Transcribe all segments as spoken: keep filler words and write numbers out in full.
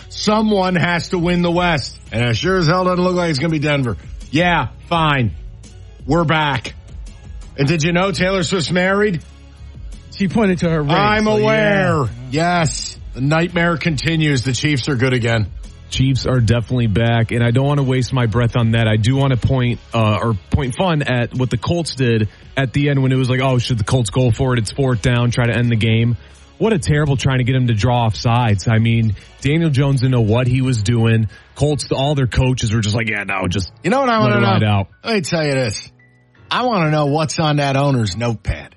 someone has to win the West. And it sure as hell doesn't look like it's going to be Denver. Yeah, fine. We're back. And did you know Taylor Swift's married? She pointed to her ring. I'm so aware. Yeah. Yes. The nightmare continues. The Chiefs are good again. Chiefs are definitely back, and I don't want to waste my breath on that. I do want to point uh, or point fun at what the Colts did at the end when it was like, oh, should the Colts go for it? It's fourth down, try to end the game. What a terrible trying to get him to draw off sides. I mean, Daniel Jones didn't know what he was doing. Colts, all their coaches were just like, yeah, no, just you know what I want to know? Ride out. Let me tell you this. I want to know what's on that owner's notepad.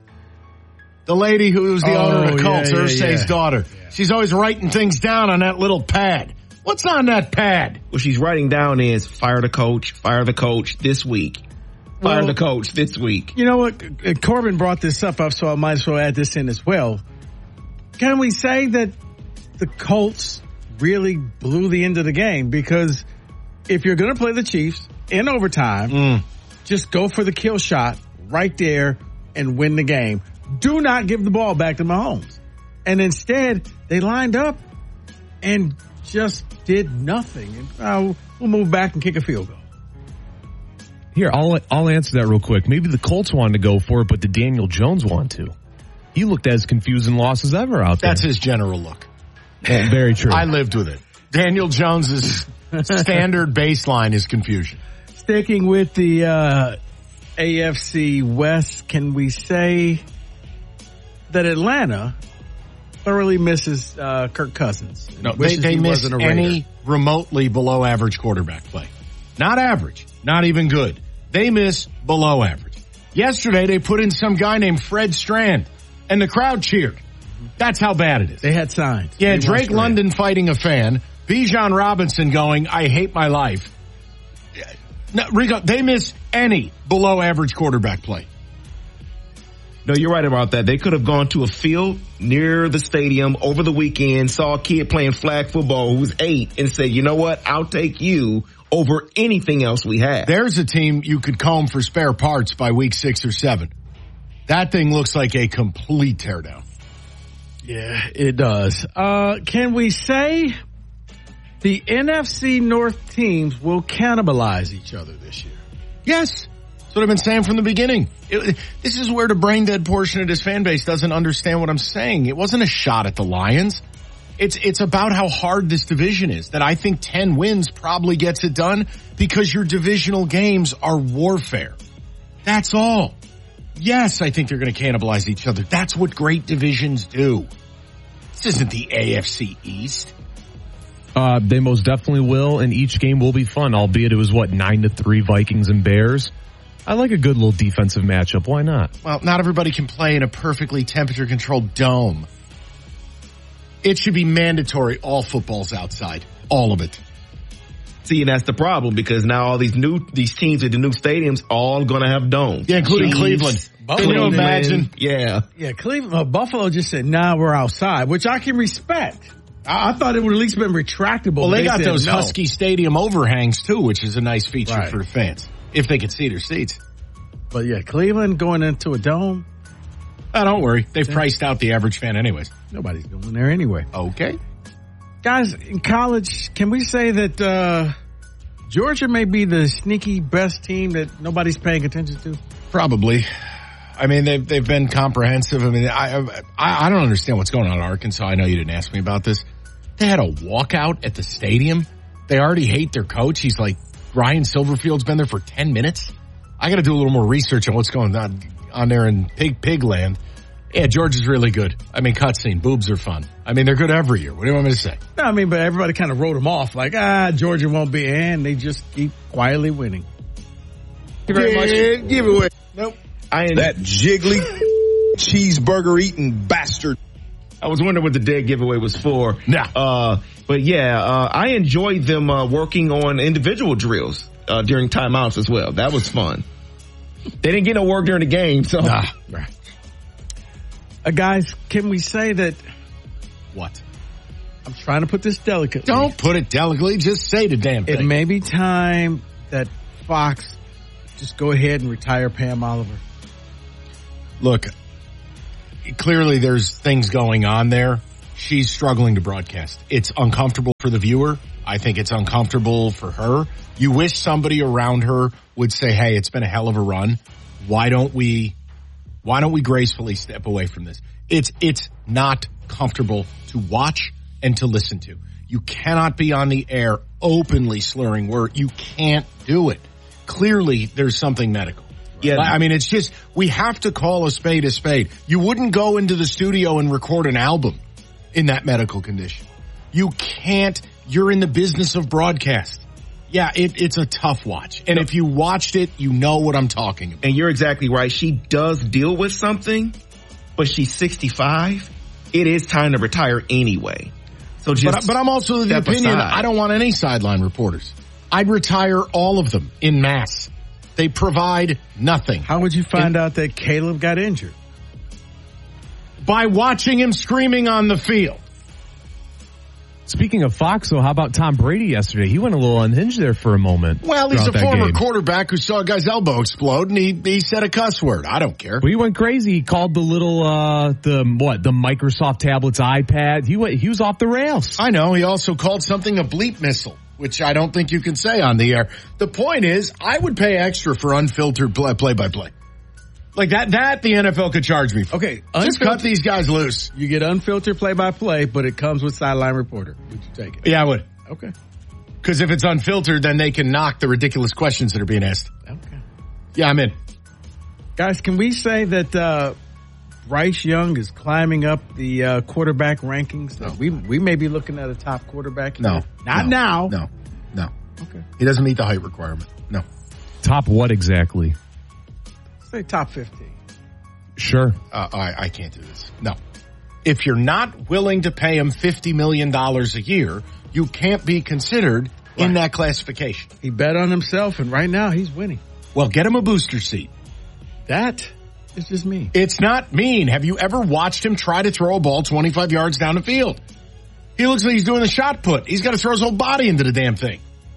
The lady who was the oh, owner of the Colts, yeah, yeah, Irsay's yeah. daughter. Yeah. She's always writing things down on that little pad. What's on that pad? What she's writing down is fire the coach, fire the coach this week. Fire Well, the coach this week. You know what? Corbin brought this up, so I might as well add this in as well. Can we say that the Colts really blew the end of the game? Because if you're going to play the Chiefs in overtime, mm. just go for the kill shot right there and win the game. Do not give the ball back to Mahomes. And instead, they lined up and just did nothing. And uh, we'll move back and kick a field goal. Here, I'll I'll answer that real quick. Maybe the Colts wanted to go for it, but did Daniel Jones want to? He looked as confused and lost as ever out there. That's his general look. Well, very true. I lived with it. Daniel Jones's standard baseline is confusion. Sticking with the uh, A F C West, can we say that Atlanta thoroughly misses uh, Kirk Cousins? No, they, they miss any remotely below average quarterback play. Not average, not even good. They miss below average. Yesterday they put in some guy named Fred Strand, and the crowd cheered. That's how bad it is. They had signs. Yeah, they Drake London fighting a fan, Bijan Robinson going, I hate my life. No, Rico, they miss any below average quarterback play. No, you're right about that. They could have gone to a field near the stadium over the weekend, saw a kid playing flag football who was eight, and said, you know what, I'll take you over anything else we have. There's a team you could comb for spare parts by week six or seven. That thing looks like a complete teardown. Yeah, it does. Uh, can we say the N F C North teams will cannibalize each other this year? Yes. That's what I've been saying from the beginning. It, this is where the brain dead portion of this fan base doesn't understand what I'm saying. It wasn't a shot at the Lions. It's, it's about how hard this division is, that I think ten wins probably gets it done because your divisional games are warfare. That's all. Yes, I think they're going to cannibalize each other. That's what great divisions do. This isn't the A F C East. Uh, they most definitely will, and each game will be fun, albeit it was, what, nine to three Vikings and Bears? I like a good little defensive matchup. Why not? Well, not everybody can play in a perfectly temperature-controlled dome. It should be mandatory. All football's outside. All of it. See, and that's the problem because now all these new these teams with the new stadiums all going to have domes. Yeah, including Chiefs, Cleveland. Buffalo, Can you imagine? Yeah. Yeah, Cleveland, uh, Buffalo just said, nah, we're outside, which I can respect. I, I thought it would at least been retractable. Well, they, they got said those no. Husky Stadium overhangs, too, which is a nice feature Right. for the fans, if they could see their seats. But yeah, Cleveland going into a dome, Oh, don't worry. They've priced out the average fan anyways. nobody's going there anyway. Okay. Guys, in college, can we say that uh Georgia may be the sneaky best team that nobody's paying attention to? Probably. I mean, they've, they've been comprehensive. I mean, I, I, I don't understand what's going on in Arkansas. I know you didn't ask me about this. They had a walkout at the stadium. They already hate their coach. He's like, Ryan Silverfield's been there for ten minutes. I got to do a little more research on what's going on on there in Pig Pig Land. Yeah, Georgia's really good. I mean, cutscene, boobs are fun. I mean, they're good every year. What do you want me to say? No, I mean, but everybody kind of wrote them off like, ah, Georgia won't be, and they just keep quietly winning. Thank you very Yeah, much. give it away. Nope. I, That jiggly cheeseburger eating bastard. I was wondering what the dead giveaway was for. Nah. Uh, but yeah, uh, I enjoyed them uh, working on individual drills uh, during timeouts as well. That was fun. They didn't get no work during the game, so. Nah. Right. Uh, guys, can we say that What? I'm trying to put this delicately. Don't put it delicately. Just say the damn It thing. may be time that Fox just go ahead and retire Pam Oliver. Look, clearly there's things going on there. she's struggling to broadcast. It's uncomfortable for the viewer. I think it's uncomfortable for her. You wish somebody around her would say, hey, it's been a hell of a run. Why don't we, why don't we gracefully step away from this? It's, it's not comfortable to watch and to listen to. You cannot be on the air openly slurring words. You can't do it. Clearly, there's something medical. Yeah, I mean, it's just, we have to call a spade a spade. You wouldn't go into the studio and record an album in that medical condition. You can't, you're in the business of broadcast. Yeah, it, it's a tough watch. And if you watched it, you know what I'm talking about. And you're exactly right. She does deal with something, but she's sixty-five. It is time to retire anyway. So just But, but I'm also of the opinion, aside. I don't want any sideline reporters. I'd retire all of them in mass. They provide nothing. How would you find and, out that Caleb got injured? By watching him screaming on the field. Speaking of Fox, though, how about Tom Brady yesterday? He went a little unhinged there for a moment. Well, he's a former game. quarterback who saw a guy's elbow explode, and he, he said a cuss word. I don't care. Well, he went crazy. He called the little, uh, the, what, the Microsoft tablets iPad. He went, he was off the rails. I know. He also called something a bleep missile, which I don't think you can say on the air. The point is, I would pay extra for unfiltered play-by-play. Like that, that the N F L could charge me for. Okay. Just cut these guys loose. You get unfiltered play-by-play, but it comes with sideline reporter. Would you take it? Yeah, I would. Okay. Because if it's unfiltered, then they can knock the ridiculous questions that are being asked. Okay. Yeah, I'm in. Guys, can we say that uh Bryce Young is climbing up the uh quarterback rankings? No. We we may be looking at a top quarterback here. No. Not no, now. No. No. Okay. He doesn't meet the height requirement. No. Top what exactly? Say top fifteen. Sure. Uh, I, I can't do this. No. If you're not willing to pay him fifty million dollars a year, you can't be considered right in that classification. He bet on himself, and right now he's winning. Well, get him a booster seat. That is just mean. It's not mean. Have you ever watched him try to throw a ball twenty-five yards down the field? He looks like he's doing the shot put. He's got to throw his whole body into the damn thing.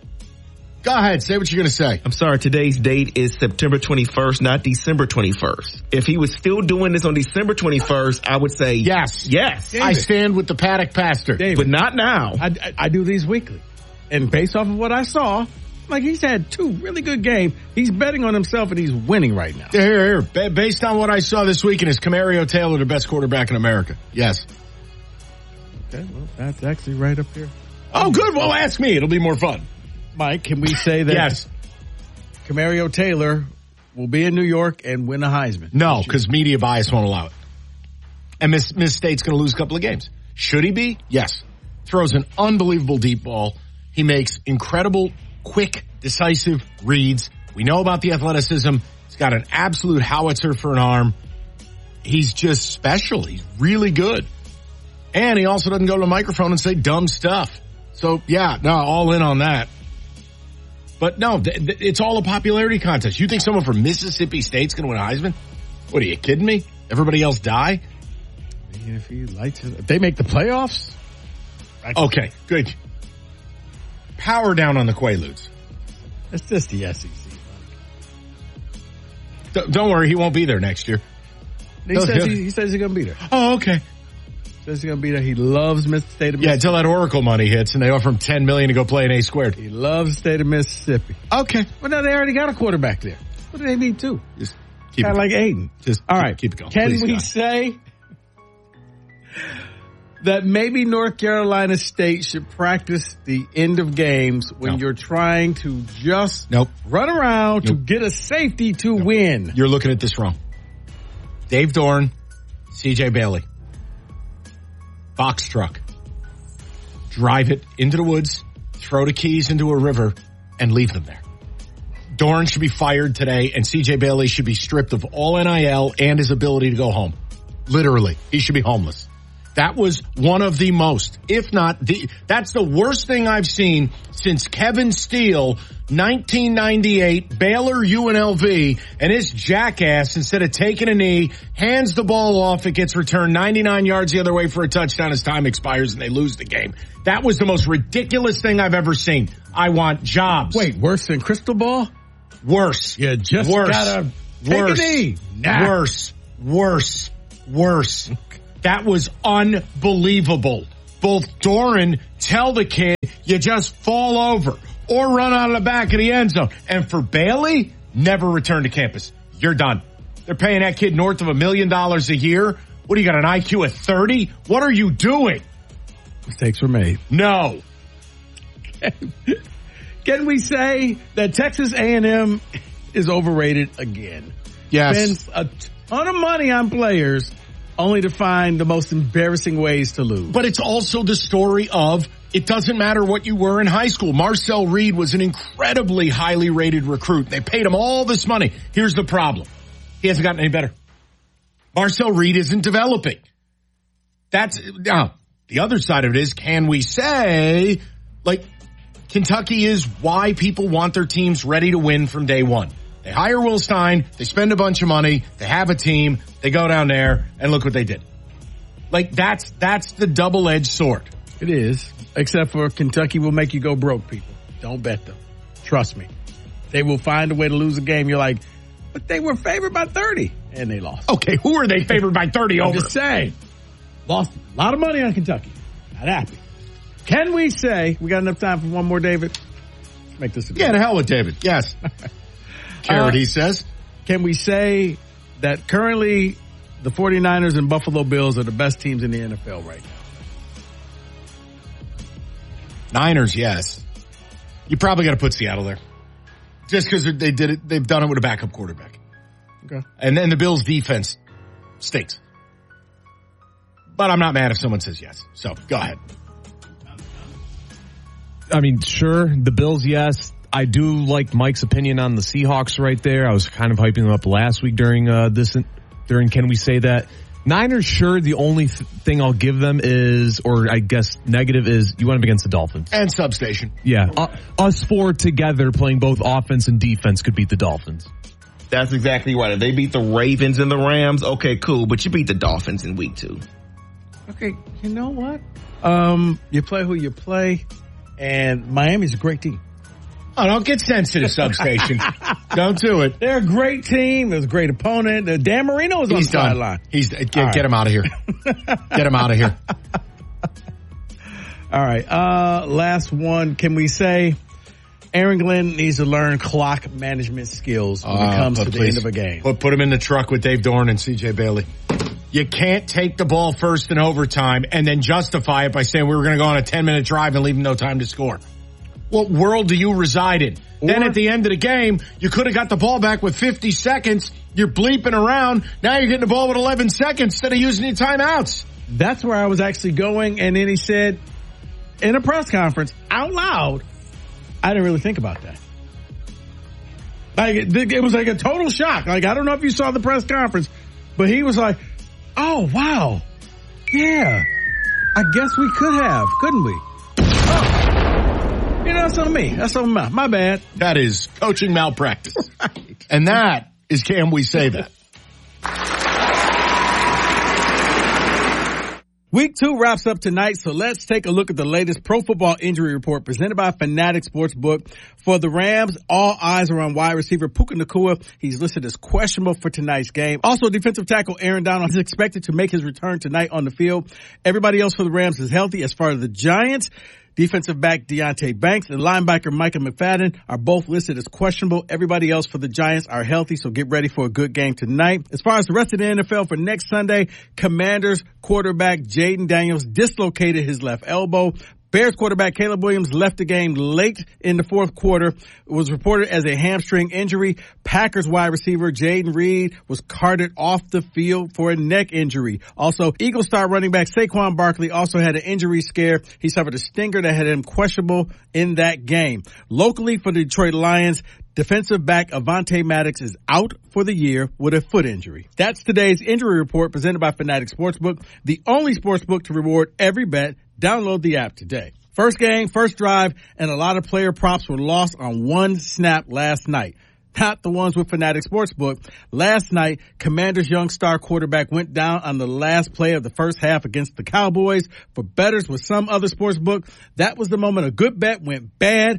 Go ahead. Say what you're going to say. I'm sorry. Today's date is September twenty-first, not December twenty-first. If he was still doing this on December twenty-first, I would say yes. Yes. David. I stand with the paddock pastor. David, but not now. I, I, I do these weekly. And based off of what I saw, like he's had two really good games. He's betting on himself and he's winning right now. Here, here. Based on what I saw this weekend, is Camario Taylor the best quarterback in America? Yes. Okay, well, that's actually right up here. Oh, good. Well, ask me. It'll be more fun. Mike, can we say that yes. Camario Taylor will be in New York and win a Heisman? No, because media bias won't allow it. And Miss, Miss State's going to lose a couple of games. Should he be? Yes. Throws an unbelievable deep ball. He makes incredible, quick, decisive reads. We know about the athleticism. He's got an absolute howitzer for an arm. He's just special. He's really good. And he also doesn't go to the microphone and say dumb stuff. So, yeah, no, all in on that. But no, th- th- it's all a popularity contest. You think someone from Mississippi State's going to win a Heisman? What, are you kidding me? Everybody else die? If he likes it, if they make the playoffs. Okay, good. Power down on the Quaaludes. It's just the S E C. D- don't worry, he won't be there next year. He says, he, he says he's going to be there. Oh, okay. Says he's going to be there. He loves the state of Mississippi. Yeah, until that Oracle money hits and they offer him ten million dollars to go play in A squared. He loves the state of Mississippi. Okay. Well, now they already got a quarterback there. What do they need to? Just keep kind it of like Aiden. Just all right. Keep it going. Can Please, we God. say that maybe North Carolina State should practice the end of games when no. you're trying to just nope. run around nope. to get a safety to nope. win? You're looking at this wrong. Dave Dorn, C J Bailey. Box truck. Drive it into the woods, throw the keys into a river, and leave them there. Dorn should be fired today, and C J Bailey should be stripped of all N I L and his ability to go home. Literally. He should be homeless. That was one of the most, if not the, that's the worst thing I've seen since Kevin Steele, nineteen ninety-eight, Baylor U N L V, and his jackass, instead of taking a knee, hands the ball off, it gets returned ninety-nine yards the other way for a touchdown as time expires and they lose the game. That was the most ridiculous thing I've ever seen. I want jobs. Wait, worse than Crystal Ball? Worse. You just worse. gotta take worse. a knee. Nah. Worse. Worse. Worse. That was unbelievable. Both Doran tell the kid, you just fall over or run out of the back of the end zone. And for Bailey, never return to campus. You're done. They're paying that kid north of a million dollars a year. What do you got, an I Q of thirty? What are you doing? Mistakes were made. No. Can we say that Texas A and M is overrated again? Yes. Spends a ton of money on players only to find the most embarrassing ways to lose. But it's also the story of it doesn't matter what you were in high school. Marcel Reed was an incredibly highly rated recruit. They paid him all this money. Here's the problem. He hasn't gotten any better. Marcel Reed isn't developing. That's now the other side of it is, can we say, like, Kentucky is why people want their teams ready to win from day one. They hire Will Stein, they spend a bunch of money, they have a team, they go down there, and look what they did. Like, that's that's the double-edged sword. It is, except for Kentucky will make you go broke, people. Don't bet them. Trust me. They will find a way to lose a game. You're like, but they were favored by thirty, and they lost. Okay, who are they favored by thirty I'm over? just saying. Lost a lot of money on Kentucky. Not happy. Can we say, we got enough time for one more, David? Let's make this a Yeah, to hell with David. Yes. Carrot, Uh, he says. Can we say that currently the 49ers and Buffalo Bills are the best teams in the N F L right now? Niners, yes. You probably got to put Seattle there. Just because they did it, they've done it with a backup quarterback. Okay. And then the Bills' defense stinks. But I'm not mad if someone says yes. So, go ahead. I mean, sure, the Bills, yes. I do like Mike's opinion on the Seahawks right there. I was kind of hyping them up last week during uh, this, during Can We Say That? Niners, sure, the only th- thing I'll give them is, or I guess negative is, you went up against the Dolphins. And Substation. Yeah. Uh, us four together playing both offense and defense could beat the Dolphins. That's exactly right. If they beat the Ravens and the Rams, okay, cool. But you beat the Dolphins in week two. Okay, you know what? Um, you play who you play, and Miami's a great team. Oh, don't get sensitive, Substation. Don't do it. They're a great team. There's a great opponent. Uh, Dan Marino is on He's the done. sideline. He's get, All get right. him out of here. Get him out of here. All right. Uh, last one. Can we say Aaron Glenn needs to learn clock management skills when Uh, it comes but to the please, end of a game? Put, put him in the truck with Dave Dorn and C J Bailey. You can't take the ball first in overtime and then justify it by saying we were going to go on a ten-minute drive and leave them no time to score. What world do you reside in? Or, then at the end of the game, you could have got the ball back with fifty seconds. You're bleeping around. Now you're getting the ball with eleven seconds instead of using your timeouts. That's where I was actually going. And then he said in a press conference out loud, I didn't really think about that. Like it, it was like a total shock. Like, I don't know if you saw the press conference, but he was like, oh, wow. Yeah. I guess we could have, couldn't we? Oh. You know, that's on me. That's on my, my bad. That is coaching malpractice. Right. And that is Can We Say That? Week two wraps up tonight, so let's take a look at the latest Pro Football Injury Report presented by Fanatic Sportsbook. For the Rams, all eyes are on wide receiver Puka Nacua. He's listed as questionable for tonight's game. Also, defensive tackle Aaron Donald is expected to make his return tonight on the field. Everybody else for the Rams is healthy. As far as the Giants, defensive back Deonte Banks and linebacker Micah McFadden are both listed as questionable. Everybody else for the Giants are healthy, so get ready for a good game tonight. As far as the rest of the N F L for next Sunday, Commanders quarterback Jaden Daniels dislocated his left elbow. Bears quarterback Caleb Williams left the game late in the fourth quarter. It was reported as a hamstring injury. Packers wide receiver Jaden Reed was carted off the field for a neck injury. Also, Eagles star running back Saquon Barkley also had an injury scare. He suffered a stinger that had him questionable in that game. Locally for the Detroit Lions, defensive back Avonte Maddox is out for the year with a foot injury. That's today's injury report presented by Fanatic Sportsbook, the only sportsbook to reward every bet. Download the app today. First game, first drive, and a lot of player props were lost on one snap last night. Not the ones with Fanatic Sportsbook. Last night, Commanders' young star quarterback went down on the last play of the first half against the Cowboys. For bettors with some other sportsbook, that was the moment a good bet went bad.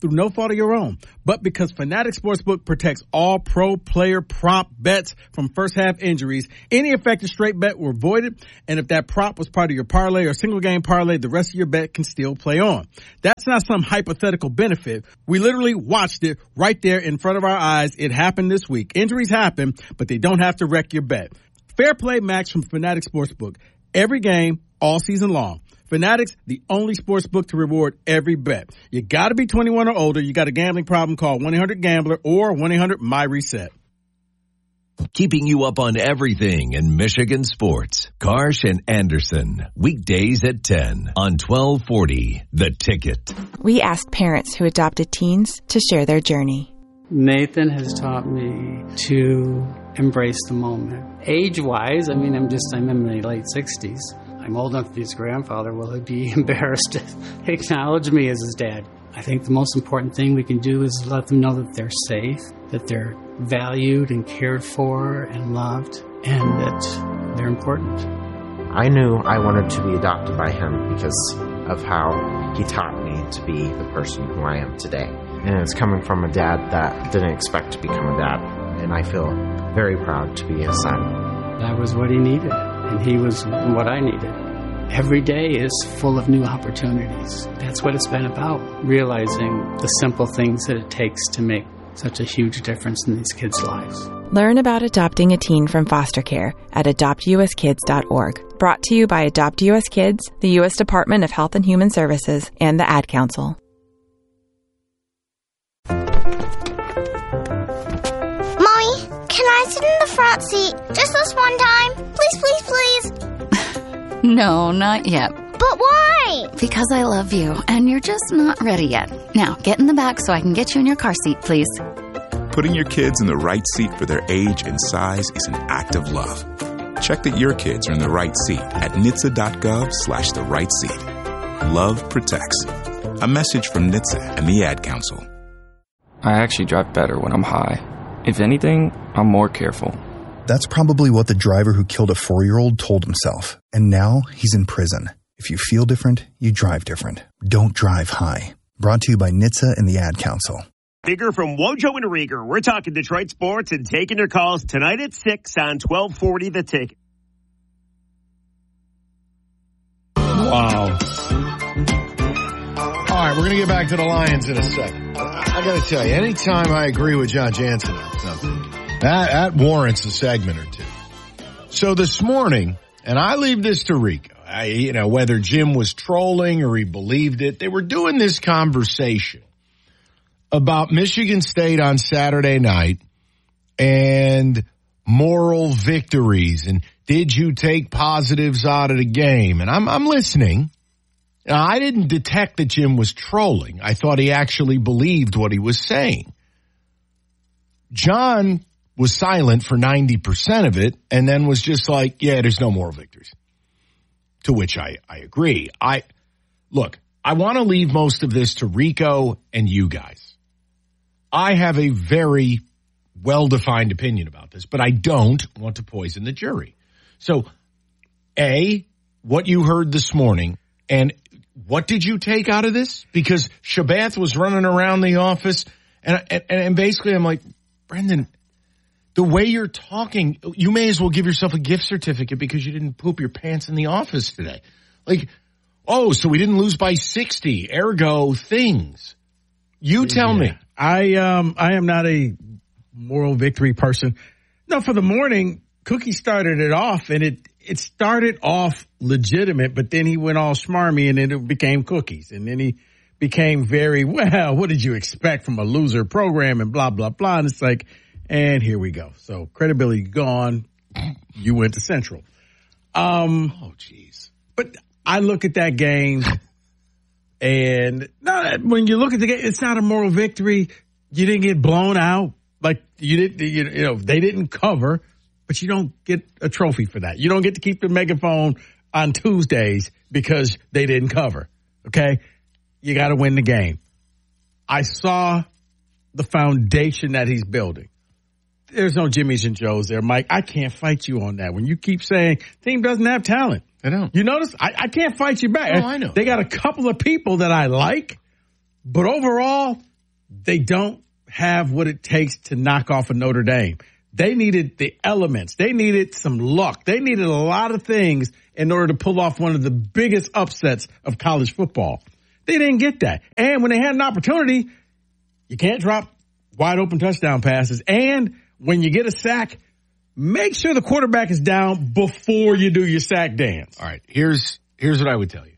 through no fault of your own, but because Fanatics Sportsbook protects all pro player prop bets from first half injuries. Any affected straight bet were voided, and if that prop was part of your parlay or single game parlay, the rest of your bet can still play on. That's not some hypothetical benefit. We literally watched it right there in front of our eyes. It happened this week. Injuries happen, but they don't have to wreck your bet. Fair Play Max from Fanatics Sportsbook. Every game, all season long. Fanatics, the only sports book to reward every bet. You got to be twenty-one or older. You got a gambling problem, call one eight hundred gambler or one eight hundred my reset. Keeping you up on everything in Michigan sports. Karsh and Anderson, weekdays at ten on twelve forty The Ticket. We asked parents who adopted teens to share their journey. Nathan has taught me to embrace the moment. Age-wise, I mean, I'm just, I'm in my late sixties. I'm old enough to be his grandfather. Will he be embarrassed to acknowledge me as his dad? I think the most important thing we can do is let them know that they're safe, that they're valued and cared for and loved, and that they're important. I knew I wanted to be adopted by him because of how he taught me to be the person who I am today. And it's coming from a dad that didn't expect to become a dad, and I feel very proud to be his son. That was what he needed, and he was what I needed. Every day is full of new opportunities. That's what it's been about, realizing the simple things that it takes to make such a huge difference in these kids' lives. Learn about adopting a teen from foster care at adopt u s kids dot org. Brought to you by Adopt U S Kids, the U S Department of Health and Human Services, and the Ad Council. Mommy, can I sit in the front seat just this one time? Please, please, please. No, not yet. But why? Because I love you, and you're just not ready yet. Now, get in the back so I can get you in your car seat, please. Putting your kids in the right seat for their age and size is an act of love. Check that your kids are in the right seat at N H T S A dot gov slash the right seat. Love protects. A message from N H T S A and the Ad Council. I actually drive better when I'm high. If anything, I'm more careful. That's probably what the driver who killed a four-year-old told himself. And now he's in prison. If you feel different, you drive different. Don't drive high. Brought to you by N H T S A and the Ad Council. Bigger from Wojo and Rieger. We're talking Detroit sports and taking your calls tonight at six on twelve forty The Ticket. Wow. All right, we're going to get back to the Lions in a second. I, I got to tell you, anytime I agree with John Jansen on something, that, that warrants a segment or two. So this morning, and I leave this to Rico, I, you know, whether Jim was trolling or he believed it, they were doing this conversation about Michigan State on Saturday night and moral victories and did you take positives out of the game? And I'm, I'm listening. Now, I didn't detect that Jim was trolling. I thought he actually believed what he was saying. John was silent for ninety percent of it and then was just like, yeah, there's no moral victories. To which I, I agree. I look, I want to leave most of this to Rico and you guys. I have a very well-defined opinion about this, but I don't want to poison the jury. So, A, what you heard this morning, and what did you take out of this? Because Shabath was running around the office, and, and, and basically I'm like, Brendan, the way you're talking, you may as well give yourself a gift certificate because you didn't poop your pants in the office today. Like, oh, so we didn't lose by sixty, ergo things. You tell yeah. me. I um I am not a moral victory person. No, for the morning, Cookie started it off, and it it started off legitimate, but then he went all smarmy, and then it became cookies, and then he became very, well, what did you expect from a loser program, and blah, blah, blah, and it's like, and here we go. So credibility gone. You went to Central. Um, oh, jeez. But I look at that game, and no, when you look at the game, it's not a moral victory. You didn't get blown out. Like, you didn't, you know, they didn't cover, but you don't get a trophy for that. You don't get to keep the megaphone on Tuesdays because they didn't cover. Okay? You got to win the game. I saw the foundation that he's building. There's no Jimmys and Joes there, Mike. I can't fight you on that. When you keep saying team doesn't have talent. I know. You notice? I, I can't fight you back. Oh, I know. They got a couple of people that I like, but overall, they don't have what it takes to knock off a Notre Dame. They needed the elements. They needed some luck. They needed a lot of things in order to pull off one of the biggest upsets of college football. They didn't get that. And when they had an opportunity, you can't drop wide open touchdown passes. And when you get a sack, make sure the quarterback is down before you do your sack dance. All right, here's here's what I would tell you.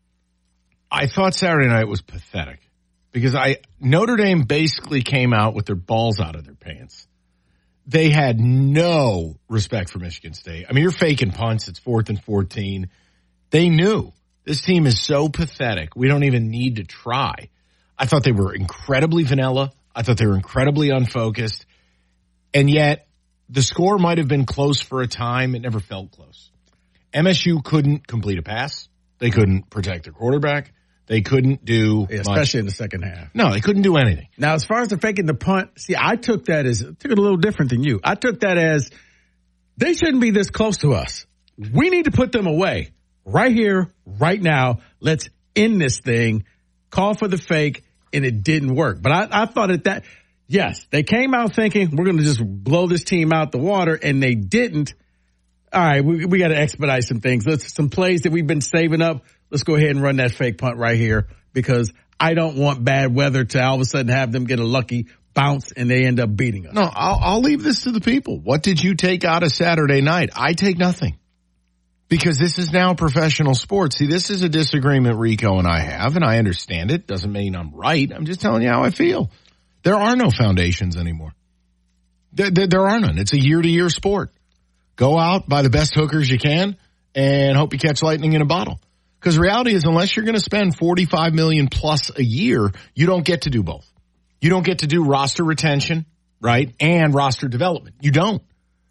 I thought Saturday night was pathetic because I Notre Dame basically came out with their balls out of their pants. They had no respect for Michigan State. I mean, you're faking punts. It's fourth and fourteen. They knew this team is so pathetic. We don't even need to try. I thought they were incredibly vanilla. I thought they were incredibly unfocused. And yet the score might have been close for a time. It never felt close. M S U couldn't complete a pass. They couldn't protect their quarterback. They couldn't do yeah, especially much. in the second half. No, they couldn't do anything. Now, as far as the faking the punt, see, I took that as took it a little different than you. I took that as they shouldn't be this close to us. We need to put them away right here, right now. Let's end this thing. Call for the fake, and it didn't work. But I, I thought at that, yes, they came out thinking we're going to just blow this team out the water, and they didn't. All right, we, we got to expedite some things. Let's some plays that we've been saving up. Let's go ahead and run that fake punt right here because I don't want bad weather to all of a sudden have them get a lucky bounce and they end up beating us. No, I'll, I'll leave this to the people. What did you take out of Saturday night? I take nothing because this is now professional sports. See, this is a disagreement Rico and I have, and I understand it. Doesn't mean I'm right. I'm just telling you how I feel. There are no foundations anymore. There, there, there are none. It's a year-to-year sport. Go out, buy the best hookers you can, and hope you catch lightning in a bottle. Because the reality is, unless you're going to spend forty-five million dollars plus a year, you don't get to do both. You don't get to do roster retention, right, and roster development. You don't.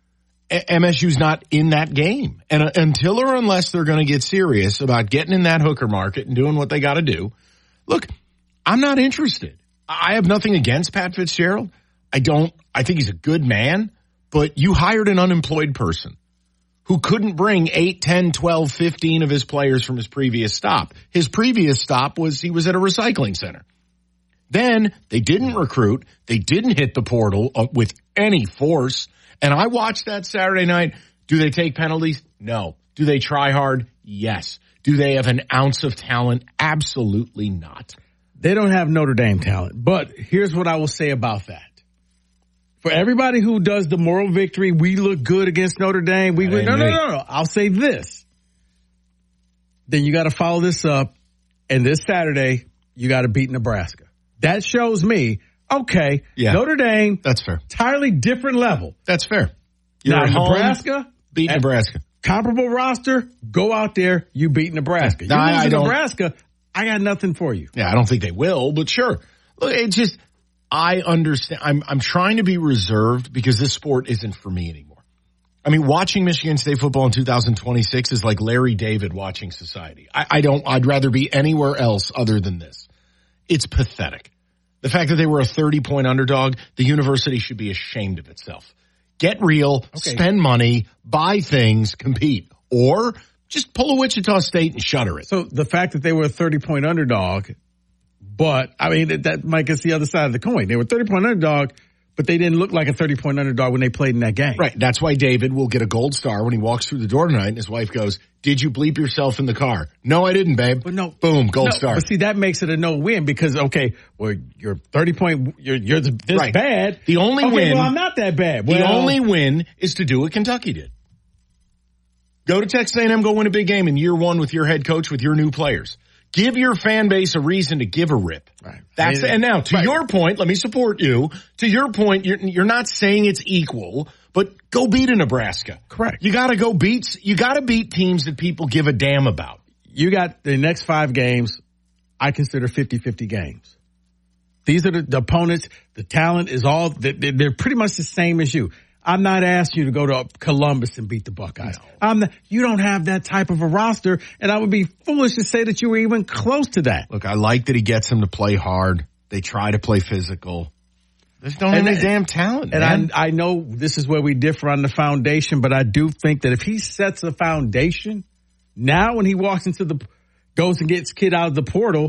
A- M S U's not in that game. And uh, until or unless they're going to get serious about getting in that hooker market and doing what they got to do, look, I'm not interested. I have nothing against Pat Fitzgerald. I don't. I think he's a good man. But you hired an unemployed person who couldn't bring eight, ten, twelve, fifteen of his players from his previous stop. His previous stop was he was at a recycling center. Then they didn't recruit. They didn't hit the portal uh, with any force. And I watched that Saturday night. Do they take penalties? No. Do they try hard? Yes. Do they have an ounce of talent? Absolutely not. They don't have Notre Dame talent. But here's what I will say about that. For everybody who does the moral victory, we look good against Notre Dame. We no, no, no, no. I'll say this. Then you got to follow this up. And this Saturday, you got to beat Nebraska. That shows me, okay, yeah, Notre Dame. That's fair. Entirely different level. That's fair. You're now, at home, Nebraska. Beat Nebraska. Comparable roster. Go out there. You beat Nebraska. No, you I, lose I to Nebraska. I got nothing for you. Yeah, I don't think they will, but sure. Look, it just. I understand. I'm, I'm trying to be reserved because this sport isn't for me anymore. I mean, watching Michigan State football in two thousand twenty-six is like Larry David watching society. I, I don't, I'd rather be anywhere else other than this. It's pathetic. The fact that they were a thirty point underdog, the university should be ashamed of itself. Get real, okay. Spend money, buy things, compete, or just pull a Wichita State and shutter it. So the fact that they were a thirty point underdog, but, I mean, that, that might get the other side of the coin. They were thirty-point underdog, but they didn't look like a thirty-point underdog when they played in that game. Right. That's why David will get a gold star when he walks through the door tonight and his wife goes, did you bleep yourself in the car? No, I didn't, babe. But no. Boom, gold no, star. But see, that makes it a no-win because, okay, well, you're thirty-point, you're, you're this right. bad. The only okay, win. well, I'm not that bad. The well, only win is to do what Kentucky did. Go to Texas A and M, go win a big game in year one with your head coach, with your new players. Give your fan base a reason to give a rip. Right. That's and now to right. your point. Let me support you. To your point, you're you're not saying it's equal, but go beat a Nebraska. Correct. You got to go beat. You got to beat teams that people give a damn about. You got the next five games. I consider fifty-fifty games. These are the, the opponents. The talent is all. They're, they're pretty much the same as you. I'm not asking you to go to Columbus and beat the Buckeyes. No. I'm not, you don't have that type of a roster, and I would be foolish to say that you were even close to that. Look, I like that he gets them to play hard. They try to play physical. There's no any damn talent, and man. I, I know this is where we differ on the foundation, but I do think that if he sets a foundation, now when he walks into the, goes and gets kid out of the portal,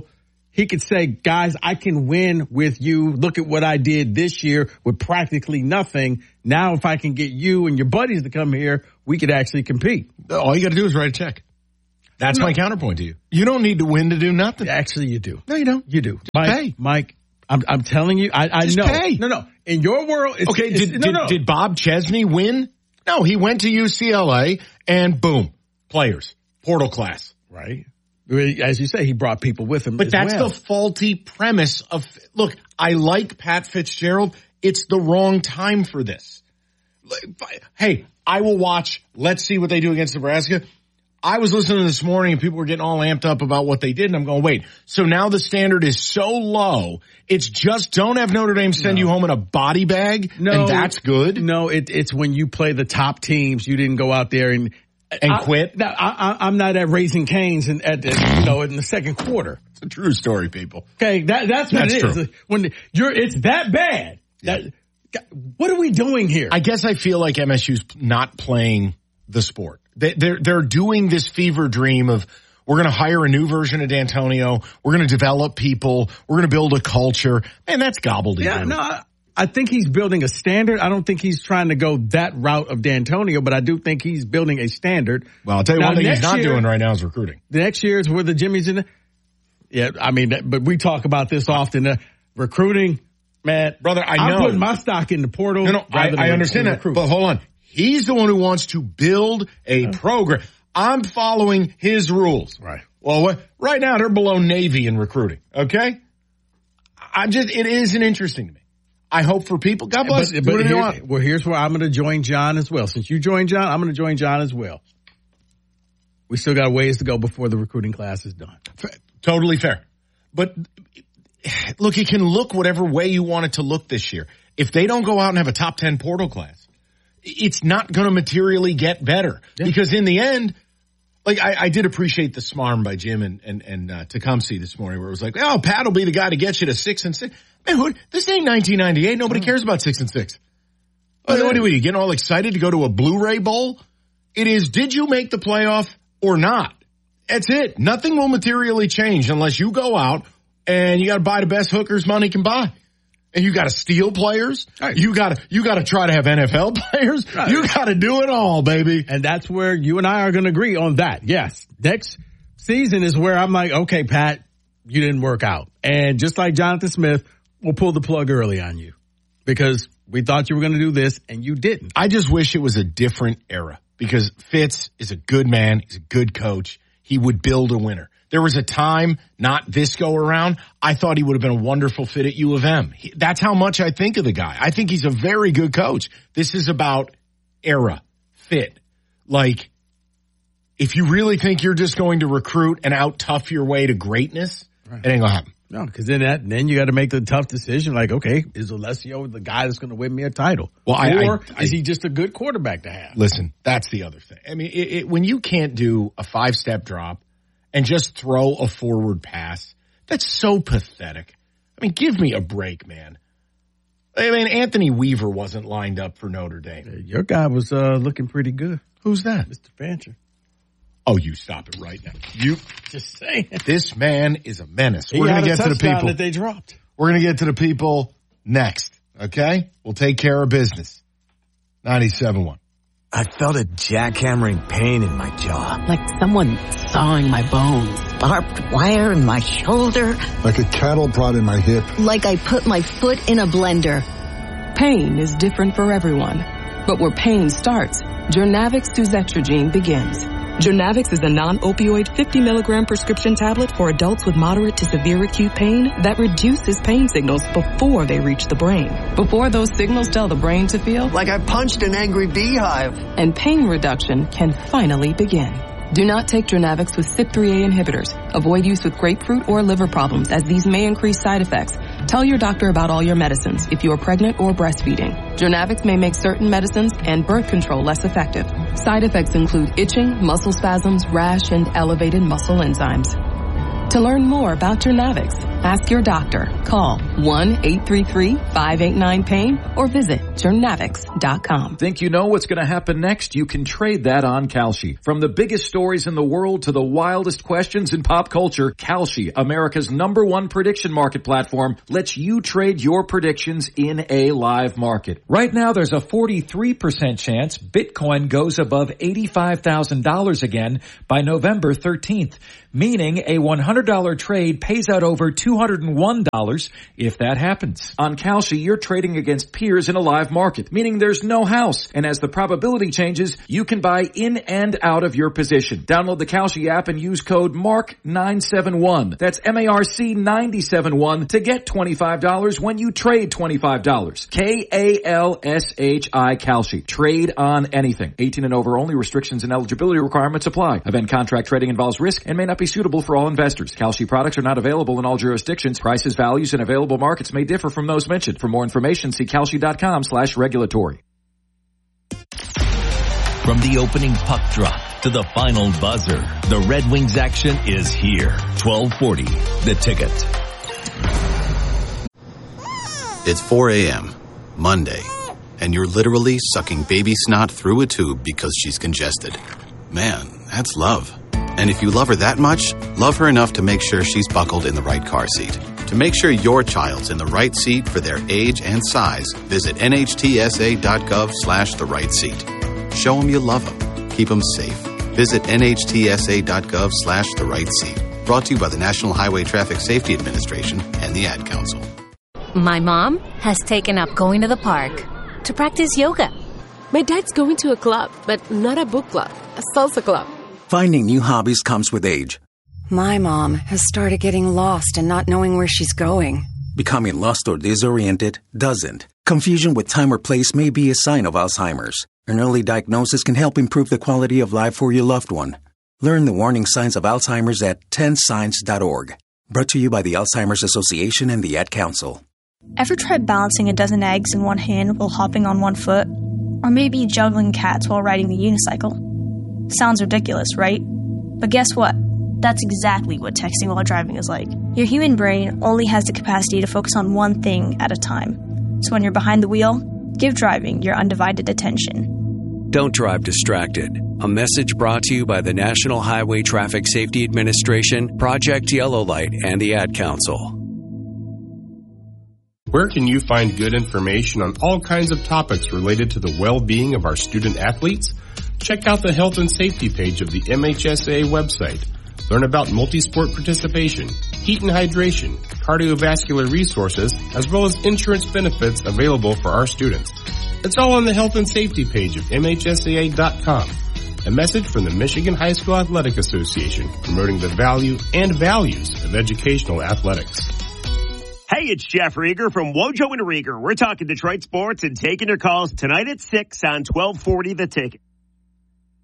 he could say, guys, I can win with you. Look at what I did this year with practically nothing. Now, if I can get you and your buddies to come here, we could actually compete. All you got to do is write a check. That's no. my counterpoint to you. You don't need to win to do nothing. Actually, you do. No, you don't. You do. Just Mike, pay. Mike, I'm, I'm telling you, I, I Just know. Pay. No, no. In your world, it's, okay. It's, did, no, did, no. did Bob Chesney win? No, he went to U C L A and boom, players, portal class. Right. As you say, he brought people with him. But as that's well. the faulty premise of, look, I like Pat Fitzgerald. It's the wrong time for this. Hey, I will watch. Let's see what they do against Nebraska. I was listening this morning and people were getting all amped up about what they did. And I'm going, wait, so now the standard is so low. It's just don't have Notre Dame send no. you home in a body bag. No, and that's good. No, it, it's when you play the top teams. You didn't go out there and, and I, quit. I, I, I'm not at Raising Cane's and at, you know, in the second quarter. It's a true story, people. Okay. That, that's what that's it is. True. When you're, it's that bad. Yeah. That, what are we doing here? I guess I feel like M S U's not playing the sport. They, they're, they're doing this fever dream of we're going to hire a new version of D'Antonio. We're going to develop people. We're going to build a culture. And that's gobbledygook. Yeah, no, I, I think he's building a standard. I don't think he's trying to go that route of D'Antonio, but I do think he's building a standard. Well, I'll tell you now, one thing he's not year, doing right now is recruiting. The next year is where the Jimmy's in. The, yeah, I mean, but we talk about this often. Uh, recruiting, man. Brother, I know. I'm putting my stock in the portal. No, no, I, I understand that. Recruit. But hold on. He's the one who wants to build a program. I'm following his rules. Right. Well, right now they're below Navy in recruiting. Okay. I'm just, it isn't interesting to me. I hope for people. God bless. But, but here, well, here's where I'm going to join John as well. Since you joined John, I'm going to join John as well. We still got a ways to go before the recruiting class is done. Totally fair. But look, it can look whatever way you want it to look this year. If they don't go out and have a top ten portal class, it's not going to materially get better. Yeah. Because in the end, like I, I did appreciate the smarm by Jim and, and, and uh, Tecumseh this morning where it was like, oh, Pat will be the guy to get you to six and six. Man, who, this ain't nineteen ninety-eight. Nobody cares about six and six. Oh, what are you getting all excited to go to a Blu-ray bowl? It is, did you make the playoff or not? That's it. Nothing will materially change unless you go out and you got to buy the best hookers money can buy. And you got to steal players. Right. You got to, you got to try to have N F L players. Right. You got to do it all, baby. And that's where you and I are going to agree on that. Yes. Next season is where I'm like, okay, Pat, you didn't work out. And just like Jonathan Smith, we'll pull the plug early on you because we thought you were going to do this and you didn't. I just wish it was a different era because Fitz is a good man. He's a good coach. He would build a winner. There was a time, not this go around, I thought he would have been a wonderful fit at U of M. He, that's how much I think of the guy. I think he's a very good coach. This is about era, fit. Like, if you really think you're just going to recruit and out-tough your way to greatness, right. It ain't gonna happen. No, because then that then you got to make the tough decision. Like, okay, is Alessio the guy that's going to win me a title, well, or I, I, is he just a good quarterback to have? Listen, that's the other thing. I mean, it, it, when you can't do a five-step drop and just throw a forward pass, that's so pathetic. I mean, give me a break, man. I mean, Anthony Weaver wasn't lined up for Notre Dame. Your guy was uh, looking pretty good. Who's that? Mister Fancher. Oh, you stop it right now. You just saying. This man is a menace. He We're going to get to the people that they dropped. We're going to get to the people next. Okay? We'll take care of business. ninety-seven point one. I felt a jackhammering pain in my jaw. Like someone sawing my bones. Barbed wire in my shoulder. Like a cattle prod in my hip. Like I put my foot in a blender. Pain is different for everyone. But where pain starts, Journavx Suzetrigine begins. Journavx is a non-opioid fifty milligram prescription tablet for adults with moderate to severe acute pain that reduces pain signals before they reach the brain. Before those signals tell the brain to feel like I punched an angry beehive. And pain reduction can finally begin. Do not take Journavx with C Y P three A inhibitors. Avoid use with grapefruit or liver problems as these may increase side effects. Tell your doctor about all your medicines if you are pregnant or breastfeeding. Journavx may make certain medicines and birth control less effective. Side effects include itching, muscle spasms, rash, and elevated muscle enzymes. To learn more about Journavx, Ask your doctor. Call one eight three three, five eight nine, pain or visit Journavix dot com. Think you know what's going to happen next? You can trade that on Kalshi. From the biggest stories in the world to the wildest questions in pop culture, Kalshi, America's number one prediction market platform, lets you trade your predictions in a live market. Right now, there's a forty-three percent chance Bitcoin goes above eighty-five thousand dollars again by November thirteenth, meaning a one hundred dollars trade pays out over two hundred one dollars if that happens. On Kalshi, you're trading against peers in a live market, meaning there's no house. And as the probability changes, you can buy in and out of your position. Download the Kalshi app and use code M A R C nine seven one. That's M A R C nine seven one to get twenty-five dollars when you trade twenty-five dollars. K A L S H I Kalshi. Trade on anything. eighteen and over only. Restrictions and eligibility requirements apply. Event contract trading involves risk and may not be suitable for all investors. Kalshi products are not available in all jurisdictions. Prices, values, and available markets may differ from those mentioned. For more information, see Kalshi.com slash regulatory. From the opening puck drop to the final buzzer, the Red Wings action is here. twelve forty, The Ticket. It's four a.m., Monday, and you're literally sucking baby snot through a tube because she's congested. Man, that's love. And if you love her that much, love her enough to make sure she's buckled in the right car seat. To make sure your child's in the right seat for their age and size, visit nhtsa.gov slash the right seat. Show them you love them. Keep them safe. Visit nhtsa.gov slash the right seat. Brought to you by the National Highway Traffic Safety Administration and the Ad Council. My mom has taken up going to the park to practice yoga. My dad's going to a club, but not a book club, a salsa club. Finding new hobbies comes with age. My mom has started getting lost and not knowing where she's going. Becoming lost or disoriented doesn't. Confusion with time or place may be a sign of Alzheimer's. An early diagnosis can help improve the quality of life for your loved one. Learn the warning signs of Alzheimer's at ten signs dot org. Brought to you by the Alzheimer's Association and the Ad Council. Ever tried balancing a dozen eggs in one hand while hopping on one foot? Or maybe juggling cats while riding the unicycle? Sounds ridiculous, right? But guess what? That's exactly what texting while driving is like. Your human brain only has the capacity to focus on one thing at a time. So when you're behind the wheel, give driving your undivided attention. Don't drive distracted. A message brought to you by the National Highway Traffic Safety Administration, Project Yellow Light, and the Ad Council. Where can you find good information on all kinds of topics related to the well-being of our student athletes? Check out the health and safety page of the M H S A website. Learn about multi-sport participation, heat and hydration, cardiovascular resources, as well as insurance benefits available for our students. It's all on the health and safety page of M H S A A dot com. A message from the Michigan High School Athletic Association, promoting the value and values of educational athletics. Hey, it's Jeff Rieger from Wojo and Rieger. We're talking Detroit sports and taking your calls tonight at six on twelve forty The Ticket.